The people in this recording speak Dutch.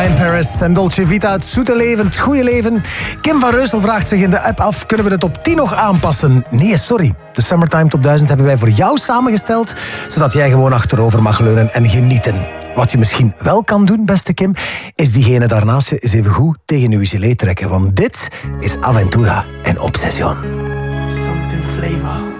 in Paris en Dolce Vita, het zoete leven, het goede leven. Kim van Reusel vraagt zich in de app af, kunnen we de top 10 nog aanpassen? Nee, sorry. De Summertime Top 1000 hebben wij voor jou samengesteld, zodat jij gewoon achterover mag leunen en genieten. Wat je misschien wel kan doen, beste Kim, is diegene daarnaast je eens even goed tegen uw gilet trekken. Want dit is Aventura en Obsession. Something flavor.